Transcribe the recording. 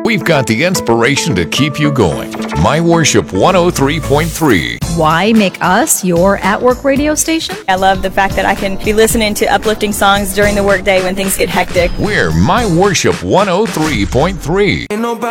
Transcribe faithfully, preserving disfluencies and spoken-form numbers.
we've got the inspiration to keep you going. My Worship one oh three point three. Why make us your at-work radio station? I love the fact that I can be listening to uplifting songs during the workday when things get hectic. We're My Worship one oh three point three.